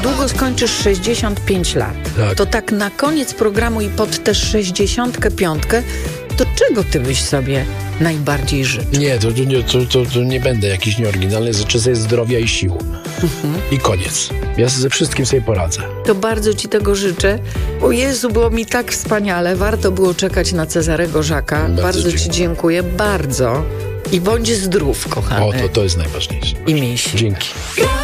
niedługo skończysz 65 lat. Tak. To tak na koniec programu i pod tę 65, to czego ty byś sobie najbardziej życzył? Nie, to nie będę jakiś nieoryginalny. Życzę sobie zdrowia i sił. I koniec. Ja ze wszystkim sobie poradzę. To bardzo ci tego życzę. O Jezu, było mi tak wspaniale. Warto było czekać na Cezarego Żaka. Bardzo ci dziękuję. Bardzo. I bądź zdrów, kochany. O, to jest najważniejsze. I miej się. Dzięki.